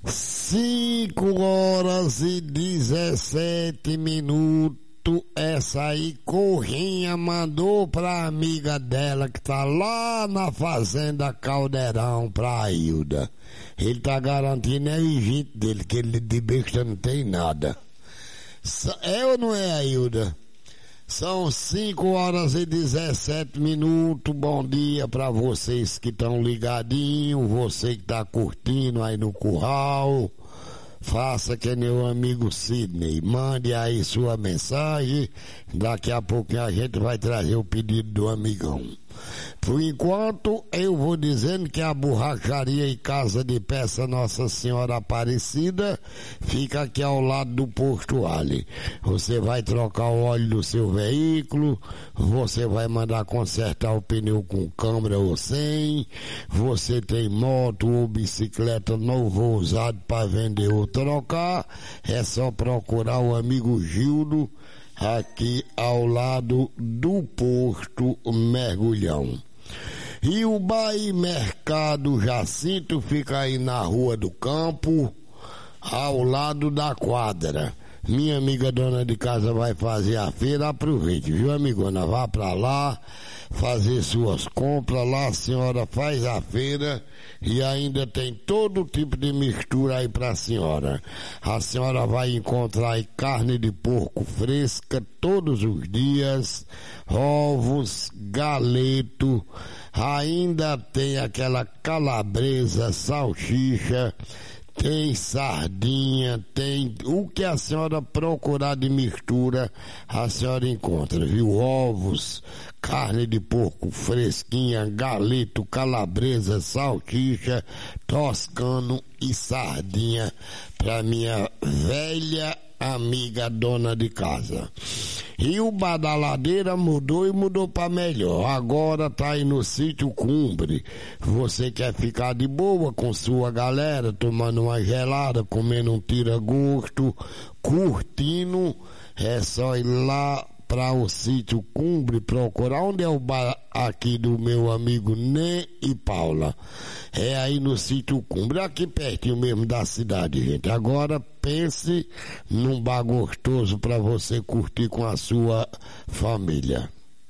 5h17. Essa aí, Corrinha mandou pra amiga dela que tá lá na fazenda Caldeirão, pra Ailda. Ele tá garantindo é o gente dele, que ele de besta não tem nada. É ou não é, Ailda? São 5h17. Bom dia pra vocês que estão ligadinhos, você que tá curtindo aí no curral. Faça que nem o amigo Sidney, mande aí sua mensagem, daqui a pouco a gente vai trazer o pedido do amigão. Por enquanto, eu vou dizendo que a borracharia e casa de peça Nossa Senhora Aparecida fica aqui ao lado do Posto Ali. Você vai trocar o óleo do seu veículo, você vai mandar consertar o pneu com câmara ou sem, você tem moto ou bicicleta novo ou usado para vender ou trocar, é só procurar o amigo Gildo aqui ao lado do Posto Mergulhão. E o Bar e Mercado Jacinto fica aí na Rua do Campo, ao lado da quadra. Minha amiga dona de casa vai fazer a feira, aproveite, viu, amigona? Vá pra lá, fazer suas compras, lá a senhora faz a feira e ainda tem todo tipo de mistura aí pra senhora. A senhora vai encontrar aí carne de porco fresca todos os dias, ovos, galeto, ainda tem aquela calabresa, salsicha, tem sardinha, tem o que a senhora procurar de mistura, a senhora encontra, viu? Ovos, carne de porco fresquinha, galeto, calabresa, salsicha, toscano e sardinha pra minha velha amiga dona de casa. E o Bar da Ladeira mudou e mudou pra melhor. Agora tá aí no Sítio Cumbre. Você quer ficar de boa com sua galera, tomando uma gelada, comendo um tira-gosto, curtindo, é só ir lá para o Sítio Cumbre procurar onde é o bar aqui do meu amigo Nê e Paula. É aí no Sítio Cumbre, aqui pertinho mesmo da cidade, gente. Agora pense num bar gostoso para você curtir com a sua família.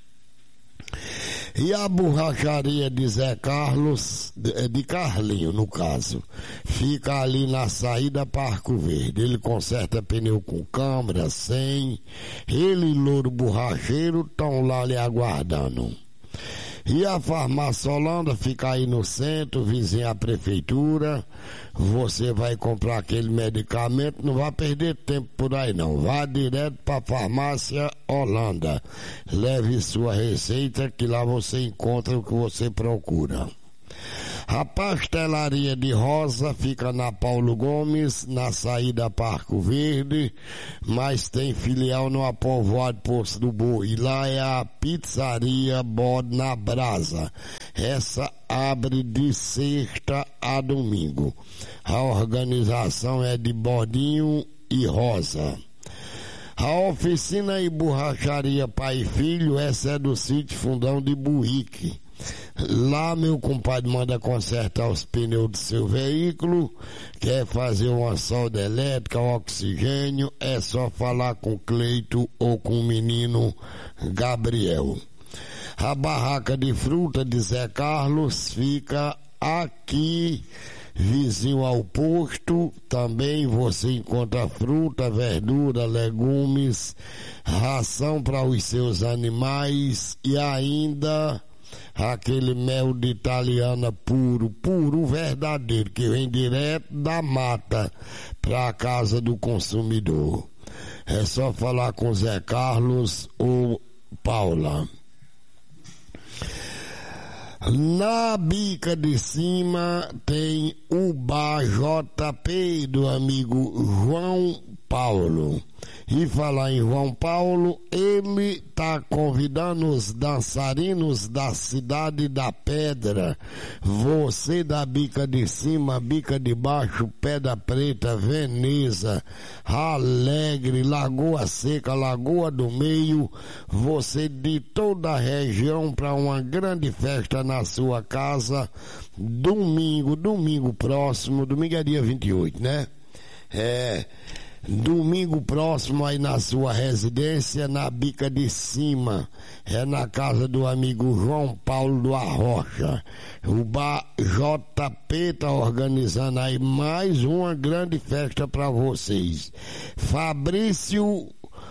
E a borracharia de Zé Carlos, de Carlinho no caso, fica ali na saída Parco Verde. Ele conserta pneu com câmara, sem. Ele e Louro Borracheiro estão lá lhe aguardando. E a farmácia Holanda fica aí no centro, vizinho à prefeitura. Você vai comprar aquele medicamento, não vai perder tempo por aí não. Vá direto para a farmácia Holanda. Leve sua receita que lá você encontra o que você procura. A pastelaria de Rosa fica na Paulo Gomes, na saída Parco Verde, mas tem filial no Apovoado Poço do Boi. E lá é a pizzaria Bode na Brasa. Essa abre de sexta a domingo. A organização é de Bodinho e Rosa. A oficina e borracharia Pai e Filho, essa é do Sítio Fundão de Buíque. Lá meu compadre manda consertar os pneus do seu veículo, quer fazer uma solda elétrica, oxigênio, é só falar com o Cleito ou com o menino Gabriel. A barraca de fruta de Zé Carlos fica aqui, vizinho ao posto. Também você encontra fruta, verdura, legumes, ração para os seus animais e ainda aquele mel de italiana puro, verdadeiro, que vem direto da mata para a casa do consumidor. É só falar com Zé Carlos ou Paula. Na bica de cima tem o bar JP do amigo João Paulo. E falar em João Paulo, ele está convidando os dançarinos da Cidade da Pedra. Você da Bica de Cima, Bica de Baixo, Pedra Preta, Veneza, Alegre, Lagoa Seca, Lagoa do Meio. Você de toda a região para uma grande festa na sua casa. Domingo próximo, domingo é dia 28, né? Domingo próximo aí na sua residência, na Bica de Cima, na casa do amigo João Paulo do Arrocha. O Bar JP tá organizando aí mais uma grande festa para vocês. Fabrício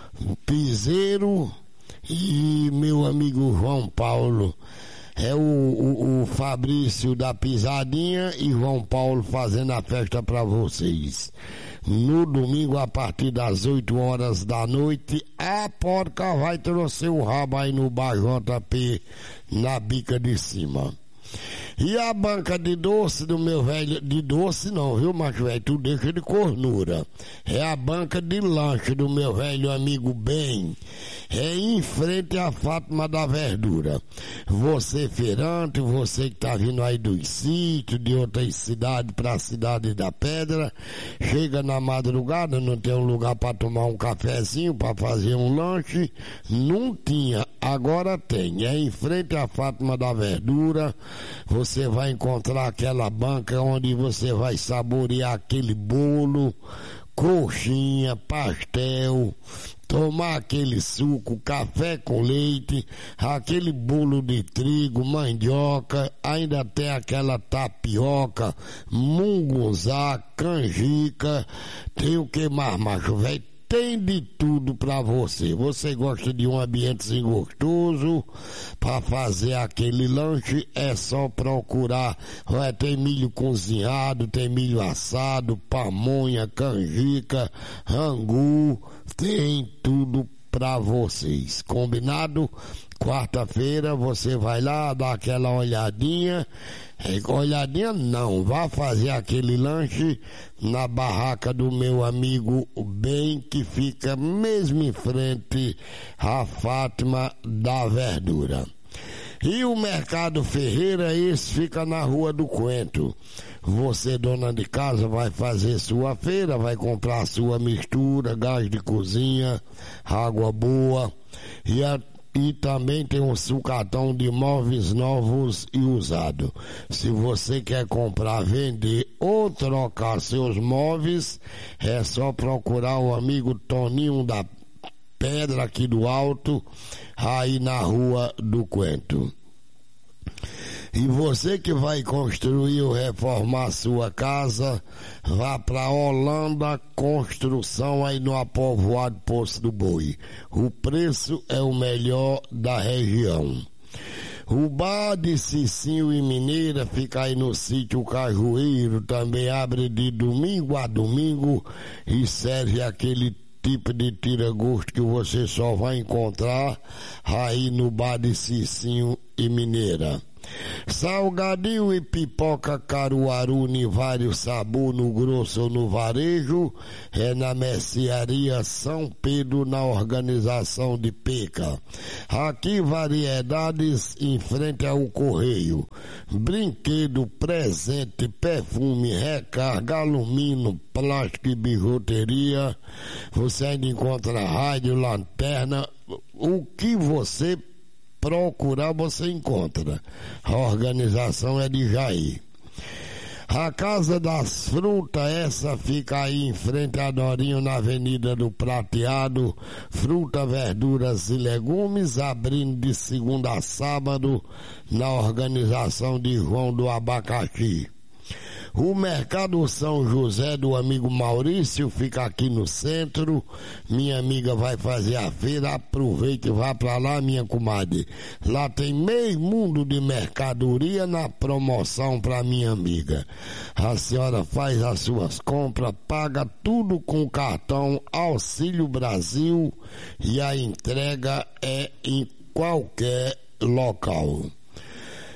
Piseiro e meu amigo João Paulo. O Fabrício da Pisadinha e João Paulo fazendo a festa para vocês. No domingo, a partir das 8 horas da noite, a porca vai trouxer o rabo aí no Bar JP, na Bica de Cima. E a banca de doce do meu velho, de doce não, viu, macho velho, tu deixa de cornura. É a banca de lanche do meu velho amigo Ben. É em frente à Fátima da Verdura. Você feirante, você que tá vindo aí dos sítios, de outras cidades para a Cidade da Pedra, chega na madrugada, não tem um lugar para tomar um cafezinho, para fazer um lanche, não tinha, agora tem. É em frente à Fátima da Verdura. Você vai encontrar aquela banca onde você vai saborear aquele bolo, coxinha, pastel, tomar aquele suco, café com leite, aquele bolo de trigo, mandioca, ainda tem aquela tapioca, mungunzá, canjica, tem o que mais, macho velho? Tem de tudo pra você. Você gosta de um ambiente gostoso para fazer aquele lanche? É só procurar. Tem milho cozinhado, tem milho assado, pamonha, canjica, angu, tem tudo pra vocês. Combinado? Quarta-feira você vai lá, dá aquela olhadinha. Olhadinha não, vá fazer aquele lanche na barraca do meu amigo Ben, que fica mesmo em frente à Fátima da Verdura. E o Mercado Ferreira, esse fica na Rua do Coentro. Você, dona de casa, vai fazer sua feira, vai comprar sua mistura, gás de cozinha, água boa e também tem um sucatão de móveis novos e usados. Se você quer comprar, vender ou trocar seus móveis, é só procurar o amigo Toninho da Pedra aqui do Alto, aí na Rua do Coentro. E você que vai construir ou reformar sua casa, vá para Holanda Construção, aí no Apovoado Poço do Boi. O preço é o melhor da região. O Bar de Cicinho e Mineira fica aí no sítio Cajueiro, também abre de domingo a domingo e serve aquele tipo de tira-gosto que você só vai encontrar aí no Bar de Cicinho e Mineira. Salgadinho e pipoca Caruaru, em vários sabores, no grosso ou no varejo, é na Mercearia São Pedro, na organização de Peca. Aqui variedades em frente ao Correio. Brinquedo, presente, perfume, recarga, alumínio, plástico e bijuteria. Você ainda encontra rádio, lanterna, o que você procurar você encontra. A organização é de Jair. A Casa das Frutas, essa fica aí em frente a Dorinho, na Avenida do Prateado. Fruta, verduras e legumes, abrindo de segunda a sábado, na organização de João do Abacaxi. O Mercado São José do amigo Maurício fica aqui no centro. Minha amiga vai fazer a feira, aproveita e vá pra lá, minha comadre. Lá tem meio mundo de mercadoria na promoção pra minha amiga. A senhora faz as suas compras, paga tudo com o cartão Auxílio Brasil e a entrega é em qualquer local.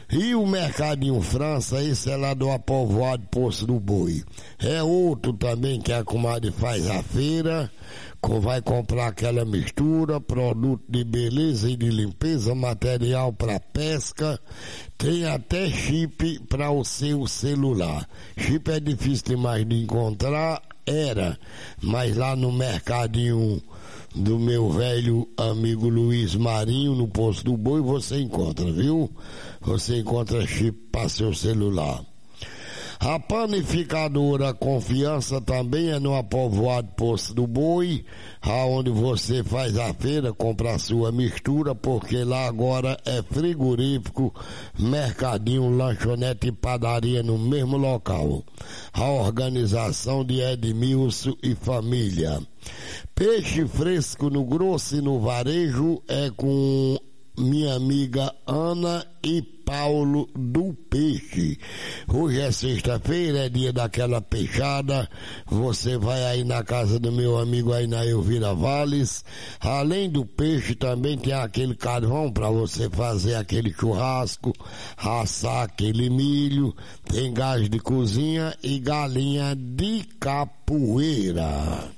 E o Mercadinho França, esse é lá do Apovoado Poço do Boi. É outro também que a comadre faz a feira, vai comprar aquela mistura, produto de beleza e de limpeza, material para pesca, tem até chip para o seu celular. Chip é difícil demais de encontrar, mas lá no Mercadinho do meu velho amigo Luiz Marinho, no Poço do Boi, você encontra, viu? Você encontra chip para seu celular. A panificadora Confiança também é no Apovoado Poço do Boi, aonde você faz a feira, compra a sua mistura, porque lá agora é frigorífico, mercadinho, lanchonete e padaria no mesmo local. A organização de Edmilson e família. Peixe fresco no grosso e no varejo é com minha amiga Ana e Paulo do Peixe. Hoje é sexta-feira, é dia daquela peixada. Você vai aí na casa do meu amigo aí na Elvira Valles. Além do peixe, também tem aquele carvão para você fazer aquele churrasco, assar aquele milho. Tem gás de cozinha e galinha de capoeira.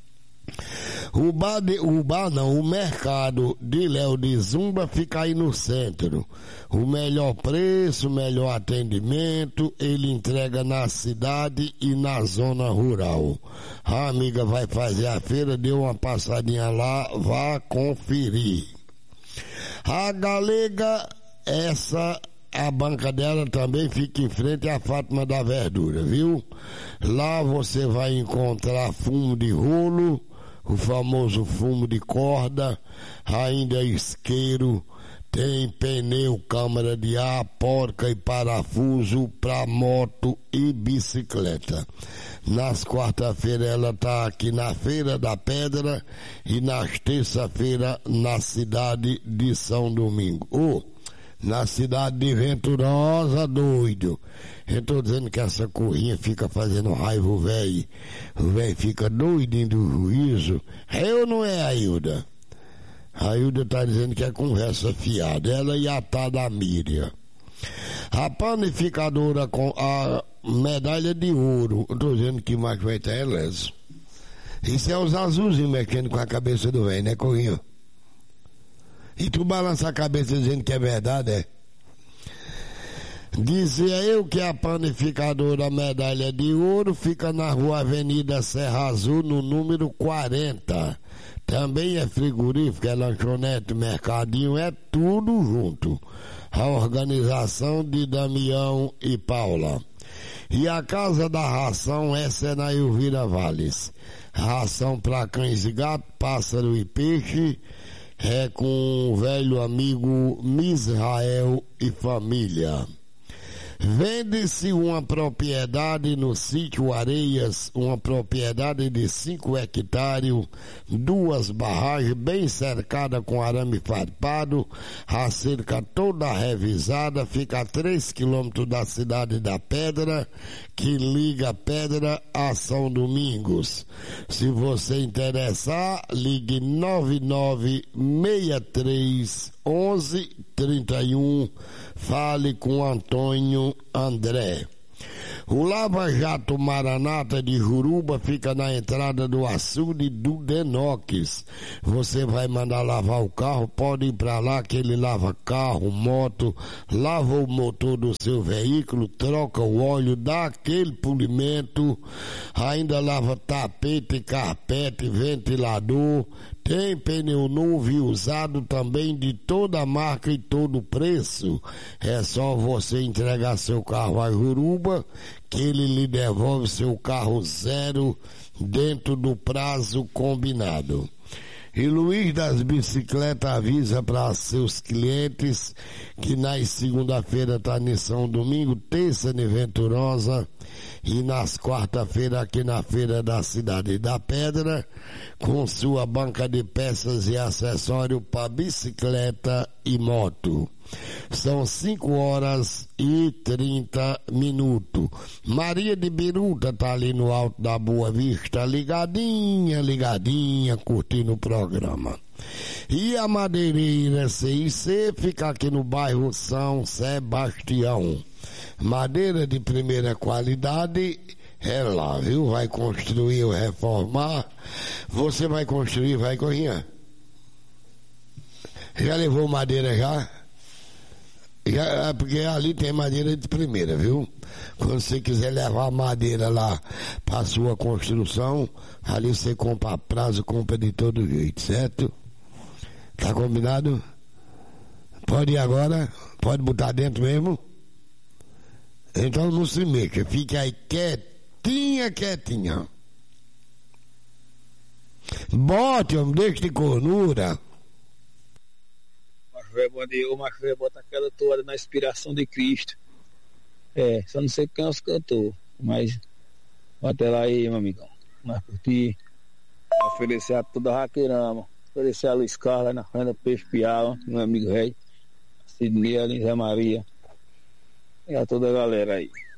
O mercado de Léo de Zumba fica aí no centro. O melhor preço, o melhor atendimento, ele entrega na cidade e na zona rural. A amiga vai fazer a feira, deu uma passadinha lá, vá conferir. A Galega, a banca dela também fica em frente à Fátima da Verdura, viu? Lá você vai encontrar fumo de rolo, o famoso fumo de corda, ainda isqueiro, tem pneu, câmara de ar, porca e parafuso para moto e bicicleta. Nas quarta-feiras ela tá aqui na Feira da Pedra e nas terça-feira na cidade de São Domingo. Na cidade de Venturosa, doido. Eu tô dizendo que essa corrinha fica fazendo raiva o velho fica doidinho do juízo. É ou não é, Ailda? A Ailda tá dizendo que é conversa fiada. Ela e a Tada Miriam. A panificadora com a medalha de ouro. Eu tô dizendo que mais vai ter elas. Isso é os azulzinhos mexendo com a cabeça do velho, né, corrinha? E tu balança a cabeça dizendo que é verdade, é? Dizia eu que a panificadora Medalha de Ouro fica na rua Avenida Serra Azul, no número 40. Também é frigorífico, é lanchonete, mercadinho, é tudo junto. A organização de Damião e Paula. E a Casa da Ração, essa é na Elvira Valles. Ração para cães e gato, pássaro e peixe. É com o velho amigo Misrael e família. Vende-se uma propriedade no sítio Areias, uma propriedade de 5 hectares, 2 barragens bem cercada com arame farpado, a cerca toda revisada, fica a 3 quilômetros da cidade da Pedra, que liga a Pedra a São Domingos. Se você interessar, ligue 99631131, fale com Antônio André. O Lava Jato Maranata de Juruba fica na entrada do açude do Denoques. Você vai mandar lavar o carro, pode ir para lá que ele lava carro, moto, lava o motor do seu veículo, troca o óleo, dá aquele polimento, ainda lava tapete, carpete, ventilador, tem pneu novo e usado também de toda marca e todo preço. É só você entregar seu carro a Juruba que ele lhe devolve seu carro zero dentro do prazo combinado. E Luiz das Bicicletas avisa para seus clientes que nas segunda-feira está em São Domingo, terça em Venturosa e nas quarta-feira aqui na Feira da Cidade da Pedra, com sua banca de peças e acessório para bicicleta e moto. São 5h30. Maria de Biruta tá ali no Alto da Boa Vista, ligadinha, curtindo o programa. E a madeireira CIC fica aqui no bairro São Sebastião. Madeira de primeira qualidade é lá, viu? Vai construir ou reformar. Você vai construir, vai, Corrinha? Já levou madeira já? Já, porque ali tem madeira de primeira, viu? Quando você quiser levar madeira lá para sua construção, ali você compra a prazo, compra de todo jeito, certo? Tá combinado? Pode ir agora? Pode botar dentro mesmo? Então não se mexa, fique aí quietinha. Bote, homem, deixa de cornura. O macho velho bota aquela toada na inspiração de Cristo. Só não sei quem é os cantores, mas bota ela aí, meu amigão. Mas por ti, oferecer a toda a Raqueirama, oferecer a Luiz Carlos na frente da Peixe Piaba, meu amigo velho, Sidney, Zé Maria, e a toda a galera aí.